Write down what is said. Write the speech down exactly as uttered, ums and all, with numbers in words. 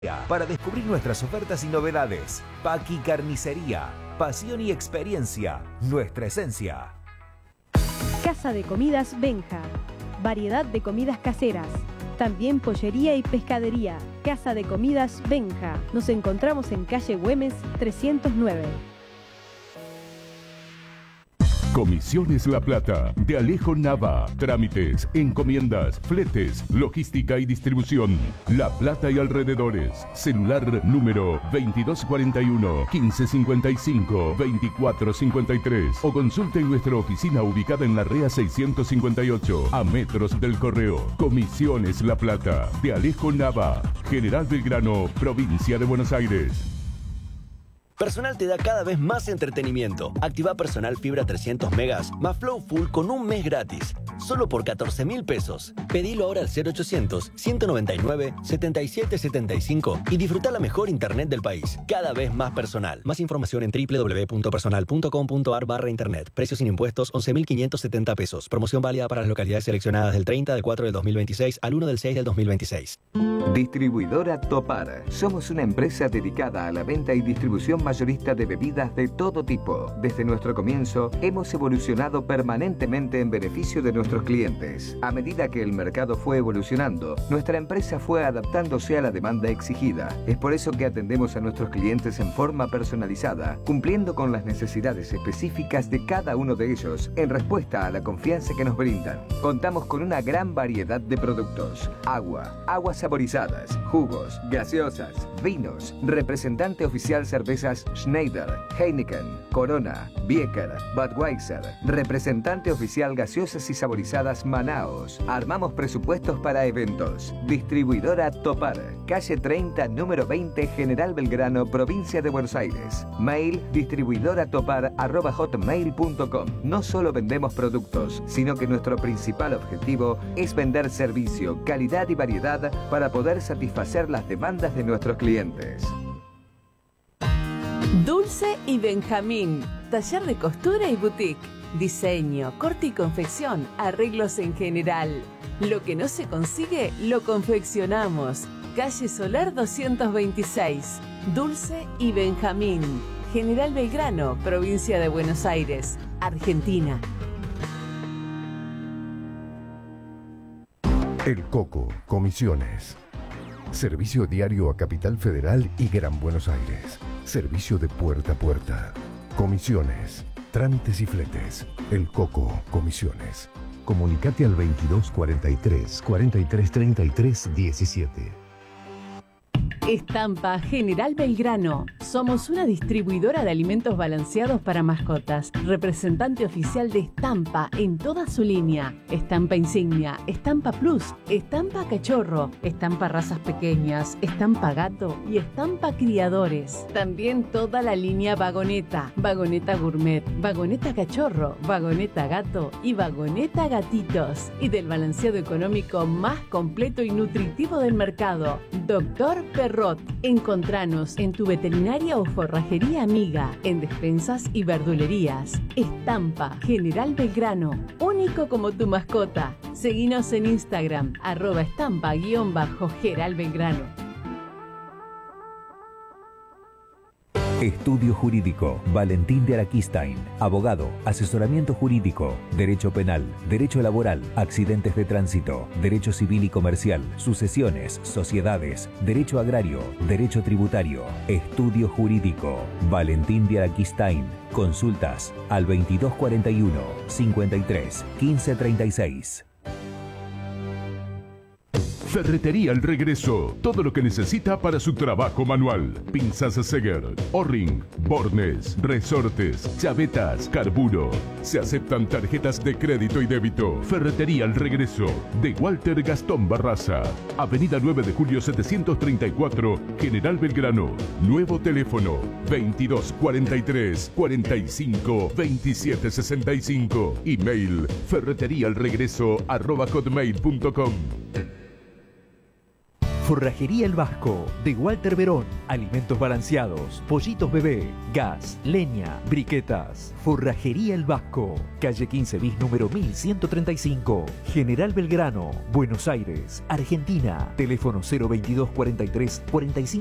Para descubrir nuestras ofertas y novedades. Paqui Carnicería. Pasión y experiencia. Nuestra esencia. Casa de Comidas Benja. Variedad de comidas caseras. También pollería y pescadería. Casa de Comidas Benja. Nos encontramos en calle Güemes trescientos nueve. Comisiones La Plata, de Alejo Nava. Trámites, encomiendas, fletes, logística y distribución. La Plata y alrededores. Celular número veintidós cuarenta y uno, quince cincuenta y cinco, veinticuatro cincuenta y tres. O consulte en nuestra oficina ubicada en la Rea seiscientos cincuenta y ocho, a metros del correo. Comisiones La Plata, de Alejo Nava. General Belgrano, provincia de Buenos Aires. Personal te da cada vez más entretenimiento. Activa Personal Fibra trescientos megas más Flow Full con un mes gratis. Solo por catorce mil pesos. Pedilo ahora al cero ochocientos, ciento noventa y nueve, setenta y siete setenta y cinco y disfruta la mejor internet del país. Cada vez más personal. Más información en doble u doble u doble u punto personal punto com punto a r barra internet. Precios sin impuestos once mil quinientos setenta pesos. Promoción válida para las localidades seleccionadas del treinta del cuatro del dos mil veintiséis al uno del seis del dos mil veintiséis. Distribuidora Topar. Somos una empresa dedicada a la venta y distribución mayorista de bebidas de todo tipo. Desde nuestro comienzo, hemos evolucionado permanentemente en beneficio de nuestros clientes. A medida que el mercado fue evolucionando, nuestra empresa fue adaptándose a la demanda exigida. Es por eso que atendemos a nuestros clientes en forma personalizada, cumpliendo con las necesidades específicas de cada uno de ellos en respuesta a la confianza que nos brindan. Contamos con una gran variedad de productos: agua, aguas saborizadas, jugos, gaseosas, vinos, representante oficial cervezas Schneider, Heineken, Corona, Bieker, Budweiser, representante oficial gaseosas y saborizadas Manaos. Armamos presupuestos para eventos. Distribuidora Topar, calle treinta, número veinte, General Belgrano, provincia de Buenos Aires. Mail distribuidoratopar arroba hotmail punto com. No solo vendemos productos, sino que nuestro principal objetivo es vender servicio, calidad y variedad para poder satisfacer las demandas de nuestros clientes. Dulce y Benjamín, taller de costura y boutique, diseño, corte y confección, arreglos en general. Lo que no se consigue, lo confeccionamos. Calle Solar doscientos veintiséis, Dulce y Benjamín, General Belgrano, provincia de Buenos Aires, Argentina. El Coco, comisiones. Servicio diario a Capital Federal y Gran Buenos Aires. Servicio de puerta a puerta. Comisiones, trámites y fletes. El Coco, comisiones. Comunicate al veintidós cuarenta y tres, cuarenta y tres treinta y tres diecisiete. Estampa General Belgrano. Somos una distribuidora de alimentos balanceados para mascotas. Representante oficial de Estampa en toda su línea. Estampa Insignia, Estampa Plus, Estampa Cachorro, Estampa Razas Pequeñas, Estampa Gato y Estampa Criadores. También toda la línea Vagoneta, Vagoneta Gourmet, Vagoneta Cachorro, Vagoneta Gato y Vagoneta Gatitos. Y del balanceado económico más completo y nutritivo del mercado, Doctor Perrot. Encontranos en tu veterinaria o forrajería amiga, en despensas y verdulerías. Estampa General Belgrano, único como tu mascota. Seguinos en Instagram, arroba estampa guión bajo General Belgrano. Estudio Jurídico, Valentín de Araquistain. Abogado, asesoramiento jurídico, derecho penal, derecho laboral, accidentes de tránsito, derecho civil y comercial, sucesiones, sociedades, derecho agrario, derecho tributario. Estudio Jurídico, Valentín de Araquistain. Consultas al veintidós cuarenta y uno, cincuenta y tres, quince treinta y seis. Ferretería El Regreso. Todo lo que necesita para su trabajo manual. Pinzas Seger, O-ring, bornes, resortes, chavetas, carburo. Se aceptan tarjetas de crédito y débito. Ferretería El Regreso. De Walter Gastón Barraza. Avenida nueve de julio setecientos treinta y cuatro, General Belgrano. Nuevo teléfono veintidós cuarenta y tres, cuarenta y cinco, veintisiete sesenta y cinco. Email ferreteriaelregreso arroba hotmail punto com. Forrajería El Vasco, de Walter Verón. Alimentos balanceados, pollitos bebé, gas, leña, briquetas. Forrajería El Vasco, calle quince bis número mil ciento treinta y cinco. General Belgrano, Buenos Aires, Argentina. Teléfono cero veintidós cuarenta y tres cuarenta y cinco